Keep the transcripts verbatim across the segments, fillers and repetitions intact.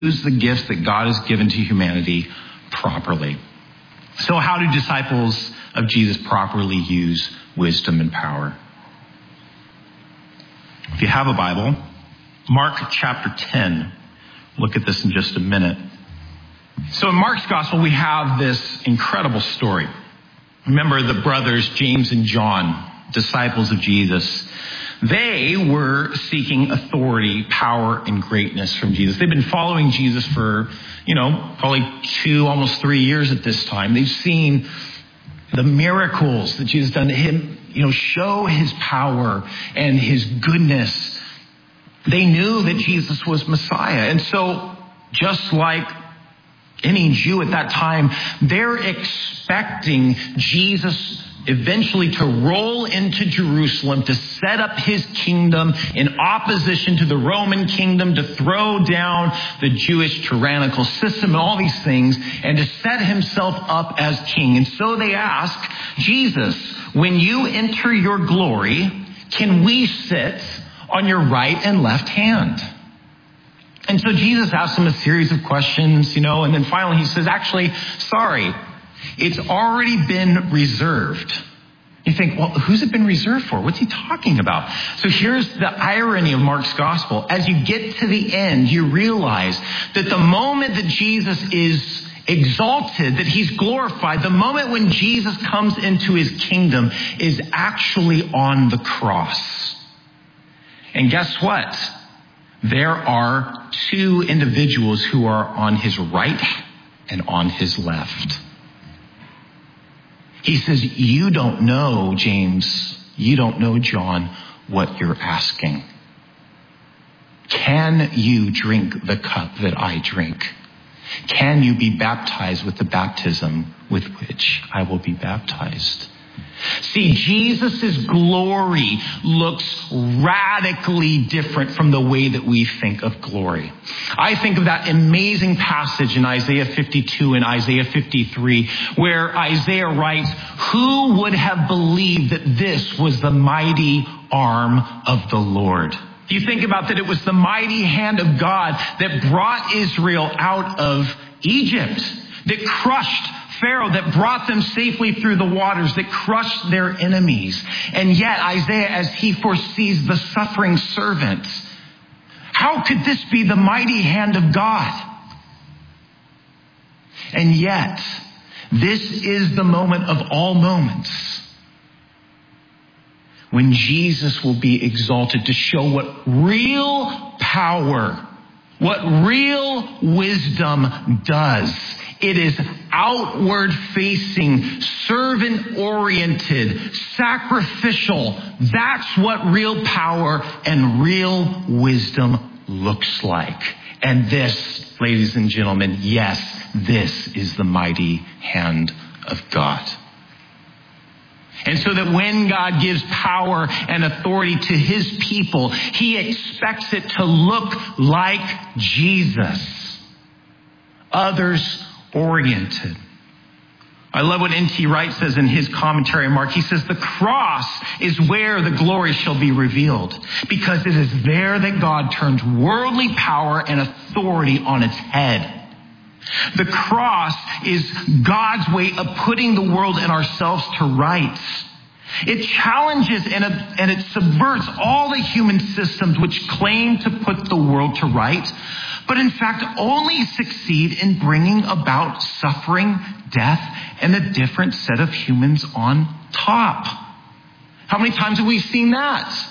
use the gifts that God has given to humanity properly. So how do disciples of Jesus properly use wisdom and power? If you have a Bible, Mark chapter ten. Look at this in just a minute. So in Mark's gospel, we have this incredible story. Remember the brothers, James and John, disciples of Jesus. They were seeking authority, power, and greatness from Jesus. They've been following Jesus for, you know, probably two, almost three years at this time. They've seen the miracles that Jesus done to him, you know, show his power and his goodness. They knew that Jesus was Messiah. And so just like any Jew at that time, they're expecting Jesus eventually to roll into Jerusalem to set up his kingdom in opposition to the Roman kingdom, to throw down the Jewish tyrannical system and all these things, and to set himself up as king. And so they ask, Jesus, when you enter your glory, can we sit on your right and left hand? And so Jesus asks him a series of questions, you know, and then finally he says, actually, sorry, it's already been reserved. You think, well, who's it been reserved for? What's he talking about? So here's the irony of Mark's gospel. As you get to the end, you realize that the moment that Jesus is exalted, that he's glorified, the moment when Jesus comes into his kingdom is actually on the cross. And guess what? There are two individuals who are on his right and on his left. He says, you don't know, James, you don't know, John, what you're asking. Can you drink the cup that I drink? Can you be baptized with the baptism with which I will be baptized? See, Jesus' glory looks radically different from the way that we think of glory. I think of that amazing passage in Isaiah fifty-two and Isaiah fifty-three, where Isaiah writes, who would have believed that this was the mighty arm of the Lord? You think about that it was the mighty hand of God that brought Israel out of Egypt, that crushed Pharaoh, that brought them safely through the waters, that crushed their enemies. And yet Isaiah, as he foresees the suffering servant, how could this be the mighty hand of God? And yet, this is the moment of all moments when Jesus will be exalted to show what real power, what real wisdom does. It is outward facing, servant oriented, sacrificial. That's what real power and real wisdom looks like. And this, ladies and gentlemen, yes, this is the mighty hand of God. And so that when God gives power and authority to his people, he expects it to look like Jesus. Others oriented. I love what N T Wright says in his commentary on Mark. He says, the cross is where the glory shall be revealed, because it is there that God turns worldly power and authority on its head. The cross is God's way of putting the world and ourselves to rights. It challenges and, and it subverts all the human systems which claim to put the world to right, but in fact only succeed in bringing about suffering, death, and a different set of humans on top. How many times have we seen that?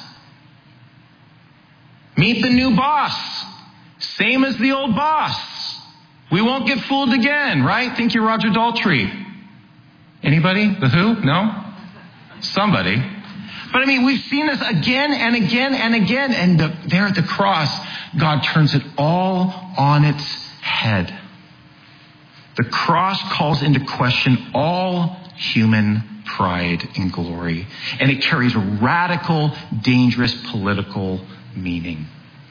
Meet the new boss. Same as the old boss. We won't get fooled again, right? Think you're Roger Daltrey. Anybody? The Who? No? Somebody. But I mean, we've seen this again and again and again. And the, there at the cross, God turns it all on its head. The cross calls into question all human pride and glory. And it carries radical, dangerous political meaning.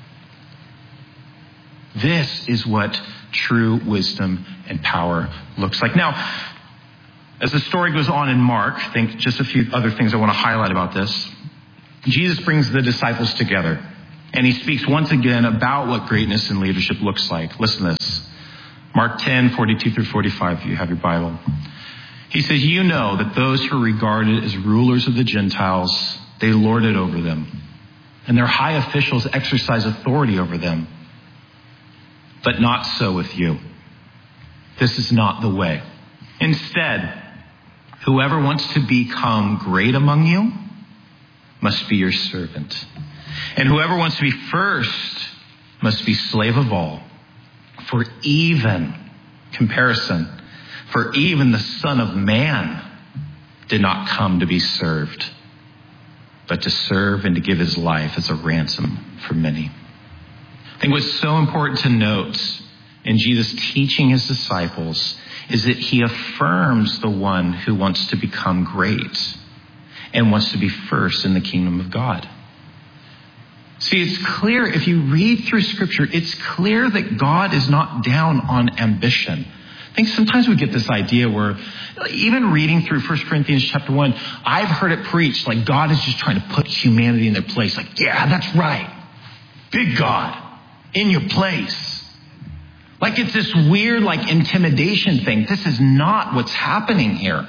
This is what true wisdom and power looks like. Now, as the story goes on in Mark, I think just a few other things I want to highlight about this. Jesus brings the disciples together. And he speaks once again about what greatness in leadership looks like. Listen to this. Mark ten, forty-two through forty-five, if you have your Bible. He says, you know that those who are regarded as rulers of the Gentiles, they lord it over them. And their high officials exercise authority over them. But not so with you. This is not the way. Instead, whoever wants to become great among you must be your servant. And whoever wants to be first must be slave of all. For even, comparison, for even the Son of Man did not come to be served, but to serve and to give his life as a ransom for many. I think what's so important to note in Jesus teaching his disciples is that he affirms the one who wants to become great and wants to be first in the kingdom of God. See, it's clear if you read through Scripture, it's clear that God is not down on ambition. I think sometimes we get this idea where even reading through First Corinthians chapter one, I've heard it preached like God is just trying to put humanity in their place. Like, yeah, that's right. Big God in your place. Like it's this weird like intimidation thing. This is not what's happening here.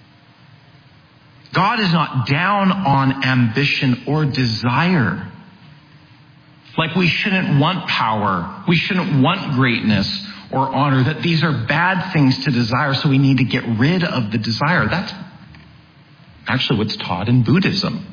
God is not down on ambition or desire. Like we shouldn't want power. We shouldn't want greatness or honor. That these are bad things to desire, so we need to get rid of the desire. That's actually what's taught in Buddhism.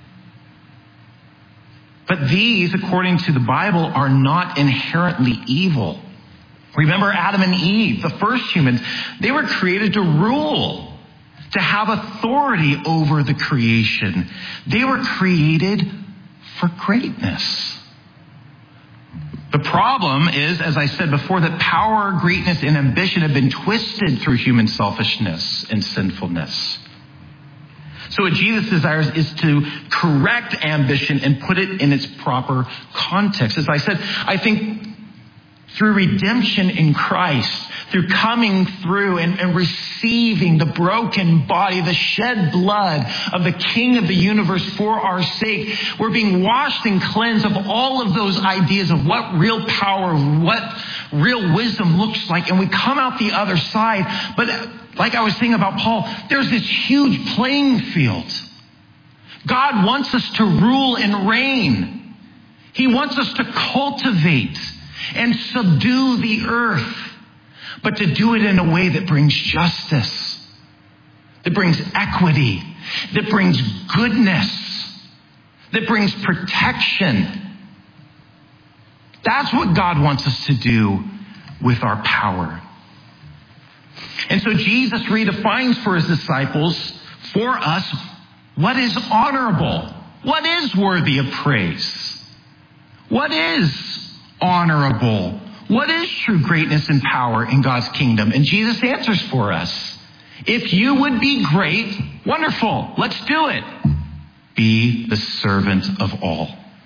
But these, according to the Bible, are not inherently evil. Remember Adam and Eve, the first humans, they were created to rule, to have authority over the creation. They were created for greatness. The problem is, as I said before, that power, greatness, and ambition have been twisted through human selfishness and sinfulness. So what Jesus desires is to correct ambition and put it in its proper context. As I said, I think through redemption in Christ, through coming through and, and receiving the broken body, the shed blood of the King of the universe for our sake, we're being washed and cleansed of all of those ideas of what real power, what real wisdom looks like. And we come out the other side. But like I was saying about Paul, there's this huge playing field. God wants us to rule and reign. He wants us to cultivate and subdue the earth, but to do it in a way that brings justice, that brings equity, that brings goodness, that brings protection. That's what God wants us to do with our power. And so Jesus redefines for his disciples, for us, what is honorable, what is worthy of praise, what is honorable, what is true greatness and power in God's kingdom? And Jesus answers for us. If you would be great, wonderful, let's do it. Be the servant of all.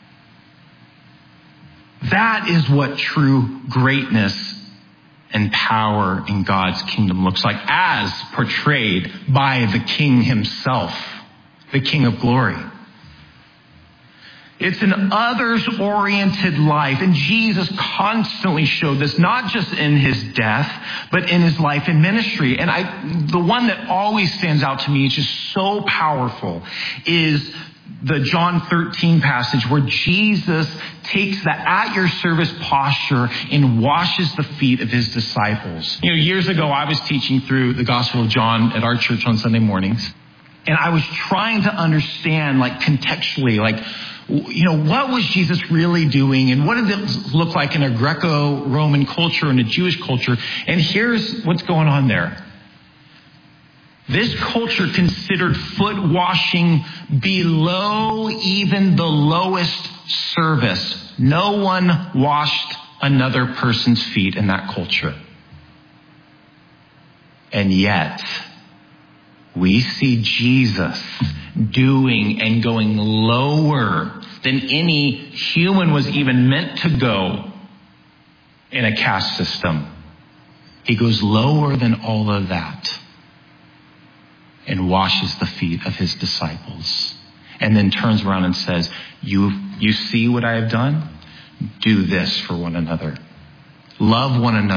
That is what true greatness and power in God's kingdom looks like, as portrayed by the King himself, the King of glory. It's an others-oriented life. And Jesus constantly showed this, not just in his death, but in his life and ministry. And I, the one that always stands out to me, is just so powerful, is the John thirteen passage where Jesus takes the at your service posture and washes the feet of his disciples. You know, years ago, I was teaching through the Gospel of John at our church on Sunday mornings. And I was trying to understand, like contextually, like, you know, what was Jesus really doing and what did it look like in a Greco-Roman culture and a Jewish culture? And here's what's going on there. This culture considered foot washing below even the lowest service. No one washed another person's feet in that culture. And yet, we see Jesus doing and going lower than any human was even meant to go in a caste system. He goes lower than all of that and washes the feet of his disciples. and then turns around and says, you, you see what I have done? Do this for one another. Love one another.